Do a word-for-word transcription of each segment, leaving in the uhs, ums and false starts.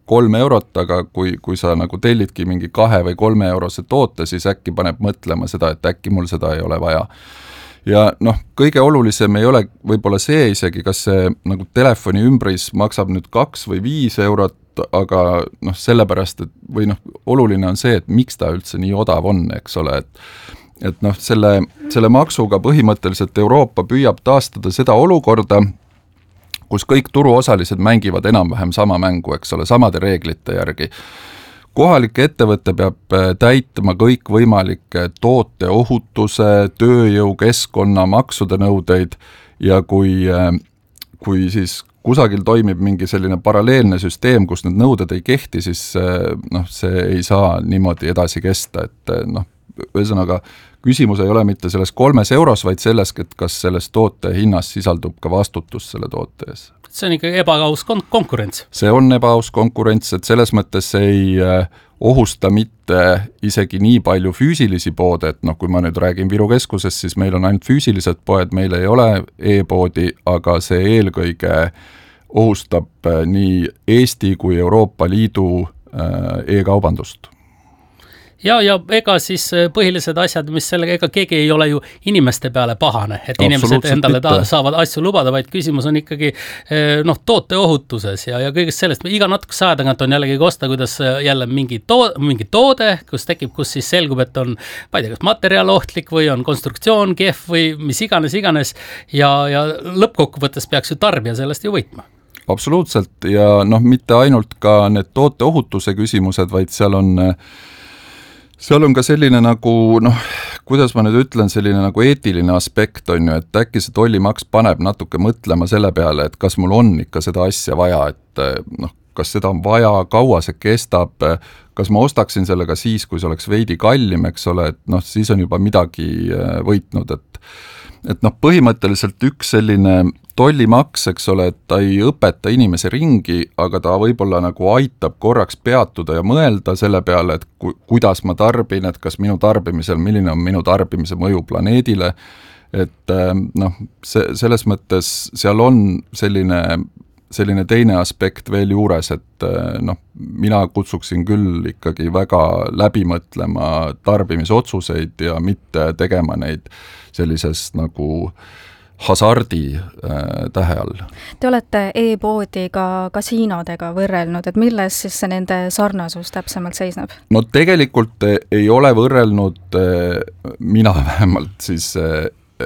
kolm eurot, aga kui, kui sa nagu tellidki mingi kahe või kolme eurose toote, siis äkki paneb mõtlema seda, et äkki mul seda ei ole vaja. Ja noh, kõige olulisem ei ole võib-olla see isegi, kas see nagu telefoni ümbris maksab nüüd kaks või viis eurot, aga noh, sellepärast, et või noh, oluline on see, et miks ta üldse nii odav on, eks ole, et et noh, selle, selle maksuga põhimõtteliselt Euroopa püüab taastada seda olukorda, kus kõik turuosalised mängivad enam-vähem sama mängu, eks ole, samade reeglite järgi. Kohalik ettevõte peab täitma kõik võimalikke toote ohutuse, tööjõu, keskkonna, maksude nõudeid ja kui, kui siis kusagil toimib mingi selline paralleelne süsteem, kus need nõuded ei kehti, siis noh, see ei saa niimoodi edasi kesta, et noh, ühesõnaga küsimus ei ole mitte selles kolmes euros, vaid selles, et kas selles toote hinnas sisaldub ka vastutus selle toote ees. See on ikka ebaaus kon- konkurents. See on ebaaus konkurents, et selles mõttes ei ohusta mitte isegi nii palju füüsilisi poode, et noh, kui ma nüüd räägin Viru keskusest, siis meil on ainult füüsilised poed, meil ei ole e-poodi, aga see eelkõige ohustab nii Eesti kui Euroopa Liidu e-kaubandust. Ja, ja ega siis põhilised asjad, mis sellega, ega keegi ei ole ju inimeste peale pahane, et inimesed endale ta, saavad asju lubada, vaid küsimus on ikkagi noh, toote ohutuses ja, ja kõigest sellest, iga natukese aja tagant on jällegi kosta, kuidas jälle mingi, to- mingi toode, kus tekib, kus siis selgub, et on, ma ei tea, kas materjal ohtlik või on konstruktsioon kehv või mis iganes, iganes ja, ja lõppkokkuvõttes peaks ju tarbija sellest ju võitma. Absoluutselt ja noh, mitte ainult ka need toote ohutuse küsimused, vaid seal on seal on ka selline nagu, noh, kuidas ma nüüd ütlen, selline nagu eetiline aspekt on ju, et äkki see tollimaks paneb natuke mõtlema selle peale, et kas mul on ikka seda asja vaja, et noh, kas seda on vaja, kaua see kestab, kas ma ostaksin sellega siis, kui see oleks veidi kallim, eks ole, et noh, siis on juba midagi võitnud, et et noh, põhimõtteliselt üks selline tollimaks, eks ole, et ta ei õpeta inimese ringi, aga ta võib-olla nagu aitab korraks peatuda ja mõelda selle peale, et ku, kuidas ma tarbin, et kas minu tarbimisel, milline on minu tarbimise mõju planeedile, et noh, see, selles mõttes seal on selline, selline teine aspekt veel juures, et noh, mina kutsuksin küll ikkagi väga läbi mõtlema tarbimisotsuseid ja mitte tegema neid sellisest nagu hasardi äh, tähe all. Te olete e-poodi ka kasiinodega võrrelnud, et milles siis see nende sarnasus täpsemalt seisneb? No tegelikult ei ole võrrelnud äh, mina vähemalt siis äh,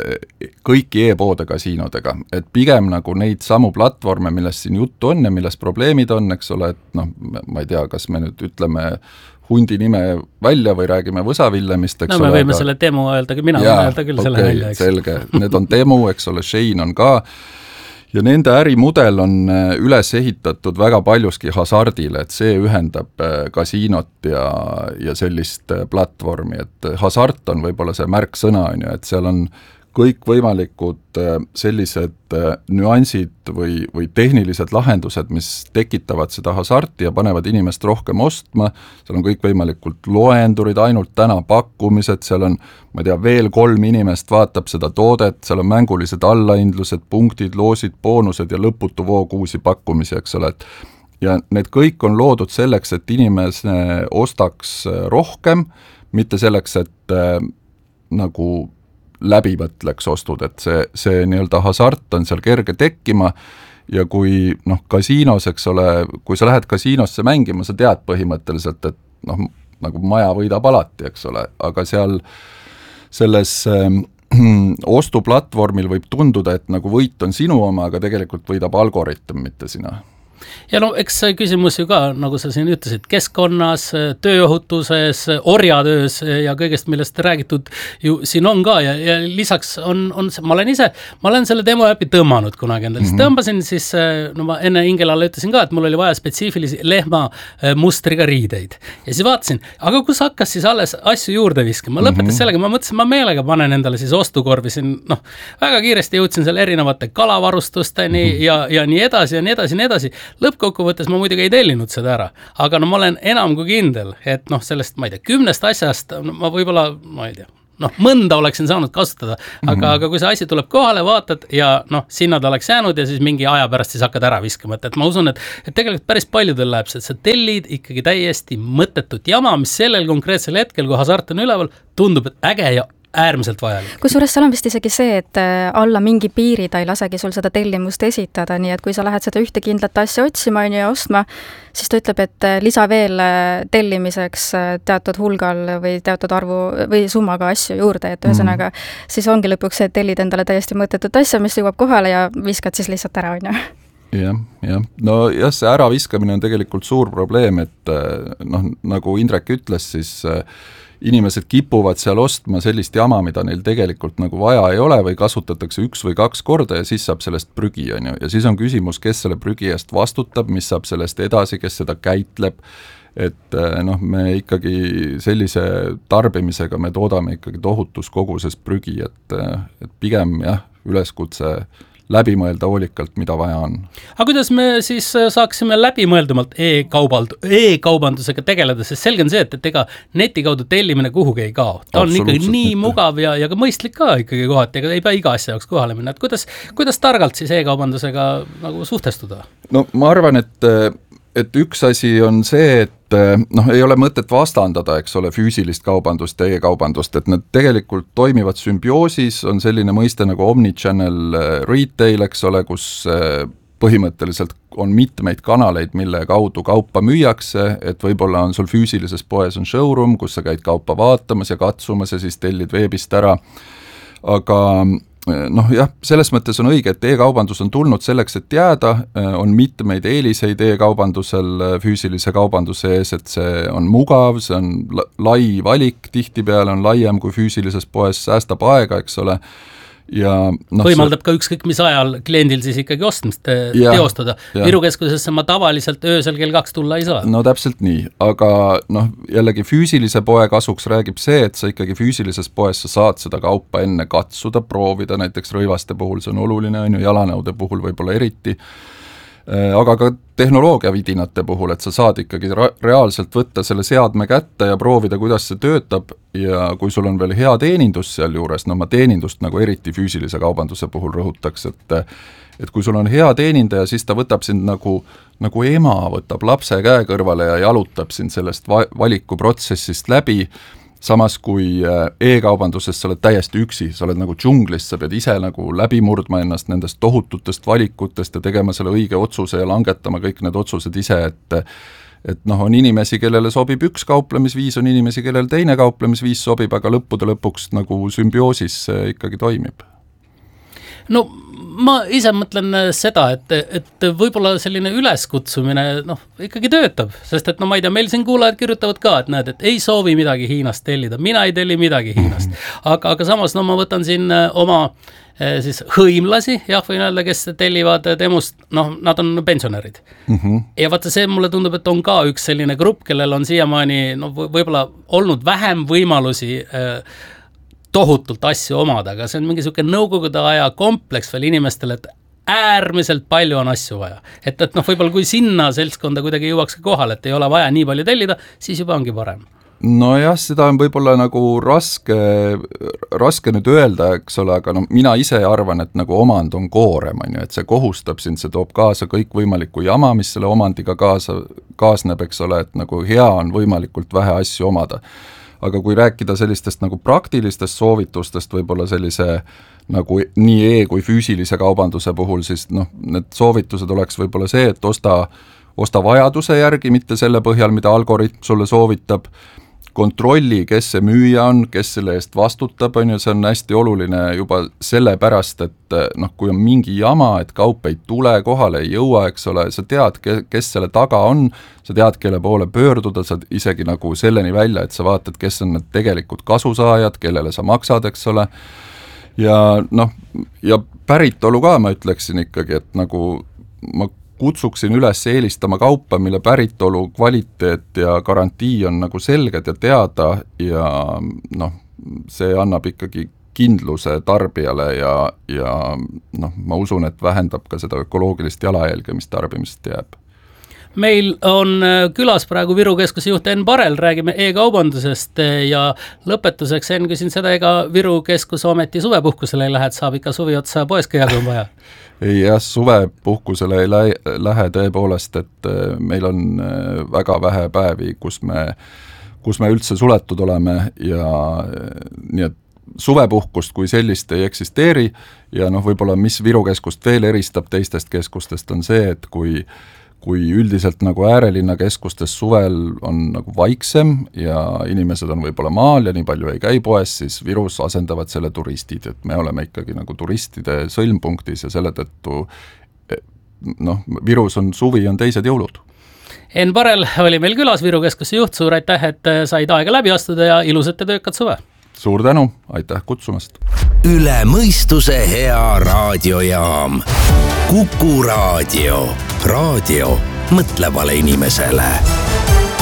kõiki e-poode kasiinodega, et pigem nagu neid samu platvorme, millest siin juttu on ja millest probleemid on, eks ole, et noh, ma ei tea, kas me nüüd ütleme hundi nime välja või räägime võsavillemist, eks no, ole. No me võime aga... selle demo öelda, mina võime öelda küll okay, selle välja, eks. Selge, need on demo, eks ole, Shane on ka, ja nende ärimudel on üles ehitatud väga paljuski hasardile, et see ühendab kasiinot ja, ja sellist platvormi, et hasart on võib-olla see märksõna, on ju, et seal on kõik võimalikud sellised nüansid või, või tehnilised lahendused, mis tekitavad seda hasarti ja panevad inimest rohkem ostma, seal on kõik võimalikud loendurid, ainult täna pakkumised, seal on, ma ei tea, veel kolm inimest vaatab seda toodet, seal on mängulised allahindlused, punktid, loosid, boonused ja lõputu voog uusi pakkumisi, eks ole, et ja need kõik on loodud selleks, et inimese ostaks rohkem, mitte selleks, et äh, nagu läbi mõtleks ostud, et see, see nii-öelda hasart on seal kerge tekkima ja kui noh, kasiinos, eks ole, kui sa lähed kasiinosse mängima, sa tead põhimõtteliselt, et noh, nagu maja võidab alati, eks ole, aga seal selles äh, ostuplatvormil võib tunduda, et nagu võit on sinu oma, aga tegelikult võidab algoritm, mitte sina. Ja no eks see küsimus ju ka, nagu sa siin ütlesid, keskkonnas, tööohutuses, orjatöös ja kõigest, millest räägitud ju siin on ka ja, ja lisaks on, on see, ma olen ise, ma olen selle demo äpi tõmmanud kunagi endale, siis tõmbasin siis, no ma enne Ingelale ütlesin ka, et mul oli vaja spetsiifilisi lehma mustriga riideid ja siis vaatasin, aga kus hakkas siis alles asju juurde viskama, ma lõpetas sellega, ma mõtlesin, ma meelega panen endale siis ostukorvi siin, noh, väga kiiresti jõudsin seal erinevate kalavarustusteni ja, ja nii edasi ja nii edasi, nii edasi. Lõppkokkuvõttes ma muidugi ei tellinud seda ära, aga no ma olen enam kui kindel, et noh, sellest, ma ei tea, kümnest asjast, no, ma võib-olla, ma ei tea, noh, mõnda oleksin saanud kasutada, aga, mm -hmm. aga kui see asi tuleb kohale, vaatad ja noh, sinna ta oleks jäänud ja siis mingi aja pärast siis hakkad ära viskama, et, et ma usun, et, et tegelikult päris paljudel läheb see, et sa tellid ikkagi täiesti mõttetut jama, mis sellel konkreetsel hetkel, kui hasart on üleval, tundub, et äge ja äärmiselt vajalik. Kusjuures seal on vist isegi see, et alla mingi piiri ta ei lasegi sul seda tellimust esitada, nii et kui sa lähed seda ühte kindlat asja otsima ja ostma, siis ta ütleb, et lisa veel tellimiseks teatud hulgal või teatud arvu või summaga asju juurde, et ühesõnaga mm. siis ongi lõpuks see, et tellid endale täiesti mõttetut asja, mis jõuab kohale ja viskad siis lihtsalt ära, on ju. jah, jah. No jah, see äraviskamine on tegelikult suur probleem, et noh, nagu Indrek ütles, siis inimesed kipuvad seal ostma sellist jama, mida neil tegelikult nagu vaja ei ole või kasutatakse üks või kaks korda ja siis saab sellest prügi, on ju. Ja siis on küsimus, kes selle prügi eest vastutab, mis saab sellest edasi, kes seda käitleb, et noh, me ikkagi sellise tarbimisega me toodame ikkagi tohutus koguses prügi, et, et pigem jah, üleskutse läbi mõelda hoolikalt, mida vaja on. Aga kuidas me siis saaksime läbimõeldumalt e-kaubald, e-kaubandusega tegeleda, sest selge on see, et, et ega neti kaudu tellimine kuhugi ei kao. Ta on ikkagi nii mugav ja, ja ka mõistlik ka ikkagi kohati, ega ei pea iga asja jaoks kohale minna. Et kuidas, kuidas targalt siis e-kaubandusega nagu suhtestuda? No ma arvan, et et üks asi on see, et noh, ei ole mõtet vastandada, eks ole, füüsilist kaubandust ja e-kaubandust, et need tegelikult toimivad sümbioosis, on selline mõiste nagu omnichannel retail, eks ole, kus põhimõtteliselt on mitmeid kanaleid, mille kaudu kaupa müüakse, et võib-olla on sul füüsilises poes on showroom, kus sa käid kaupa vaatamas ja katsumas ja siis tellid veebist ära, aga noh jah, selles mõttes on õige, et e-kaubandus on tulnud selleks, et jääda, on mitmeid eeliseid e-kaubandusel füüsilise kaubanduse ees, et see on mugav, see on lai valik, tihtipeale on laiem kui füüsilises poes, säästab aega, eks ole, ja no, võimaldab see ka ükskõik mis ajal kliendil siis ikkagi ostmist ja, teostada. Viru keskusesse ma tavaliselt öösel kell kaks tulla ei saa. No täpselt nii, aga noh, jällegi füüsilise poe kasuks räägib see, et sa ikkagi füüsilises poes sa saad seda kaupa enne katsuda, proovida, näiteks rõivaste puhul see on oluline, on ju, jalanõude puhul võib-olla eriti, aga ka tehnoloogia vidinate puhul, et sa saad ikkagi reaalselt võtta selle seadme kätte ja proovida, kuidas see töötab ja kui sul on veel hea teenindus seal juures, no ma teenindust nagu eriti füüsilise kaubanduse puhul rõhutaks, et et kui sul on hea teenindaja, siis ta võtab sind nagu, nagu ema võtab lapse käe kõrvale ja jalutab sind sellest va- valikuprotsessist läbi, samas kui e-kaubanduses sa oled täiesti üksi, sa oled nagu džunglis, sa pead ise nagu läbi murdma ennast nendest tohututest valikutest ja tegema selle õige otsuse ja langetama kõik need otsused ise, et et noh, on inimesi, kellele sobib üks kauplemisviis, on inimesi, kellele teine kauplemisviis sobib, aga lõppude lõpuks nagu sümbioosis see ikkagi toimib. No ma ise mõtlen seda, et, et võib-olla selline üleskutsumine noh, ikkagi töötab, sest et no ma ei tea, meil siin kuulajad kirjutavad ka, et näed, et ei soovi midagi Hiinast tellida, mina ei telli midagi Hiinast, aga, aga samas no ma võtan siin oma siis hõimlasi, jah, võin öelda, kes tellivad temust, noh, nad on pensionärid. Mm -hmm. Ja vaata see mulle tundub, et on ka üks selline grupp, kellel on siiamaani no, võib-olla olnud vähem võimalusi äh, tohutult asju omada, aga see on mingi selline nõukogude aja kompleks veel inimestele, et äärmiselt palju on asju vaja. Et, et noh, võib-olla kui sinna seltskonda kuidagi jõuaks kohale, et ei ole vaja nii palju tellida, siis juba ongi parem. No jah, seda on võib-olla nagu raske, raske nüüd öelda, eks ole, aga no mina ise arvan, et nagu omand on koorem, on ju, et see kohustab sind, see toob kaasa kõik võimalikku jama, mis selle omandiga kaasa, kaasneb, eks ole, et nagu hea on võimalikult vähe asju omada. Aga kui rääkida sellistest nagu praktilistest soovitustest võib-olla sellise nagu nii e- kui füüsilise kaubanduse puhul, siis noh, need soovitused oleks võib-olla see, et osta, osta vajaduse järgi, mitte selle põhjal, mida algoritm sulle soovitab, kontrolli, kes see müüja on, kes selle eest vastutab, on ju, see on hästi oluline juba sellepärast, et noh, kui on mingi jama, et kaup ei tule, kohale ei jõua, eks ole, sa tead, kes selle taga on, sa tead, kelle poole pöörduda, sa isegi nagu selleni välja, et sa vaatad, kes on need tegelikult kasusaajad, kellele sa maksad, eks ole, ja noh, ja päritolu ka ma ütleksin ikkagi, et nagu ma kutsuksin üles eelistama kaupa, mille päritolu, kvaliteet ja garantii on nagu selged ja teada ja noh, see annab ikkagi kindluse tarbijale ja, ja noh, ma usun, et vähendab ka seda ökoloogilist jalajälge, mis tarbimisest jääb. meil on külas praegu Viru Keskuse juht Enn Parel, räägime e-kaubandusest ja lõpetuseks Enn küsin seda, ega Viru Keskuse ometi suvepuhkusele ei lähe, et saab ikka suvi otsa poes käia, kui on vaja? ei jah, suvepuhkusele ei lähe, lähe tõepoolest, et meil on väga vähe päevi, kus me, kus me üldse suletud oleme ja nii et suvepuhkust kui sellist ei eksisteeri ja noh, võib-olla mis Viru Keskust veel eristab teistest keskustest on see, et kui kui üldiselt nagu äärelinna keskustes suvel on nagu vaiksem ja inimesed on võib-olla maal ja nii palju ei käi poes, siis Virus asendavad selle turistid, et me oleme ikkagi nagu turistide sõlmpunktis ja selle tõttu noh, Virus on suvi, on teised jõulud. Enn Parel oli meil külas, Viru Keskuse juht, suur aitäh, et said aega läbi astuda ja ilusat ja töökat suve! Suur tänu, aitäh kutsumast! Üle mõistuse hea raadiojaam. Kuku raadio. Raadio mõtlevale inimesele.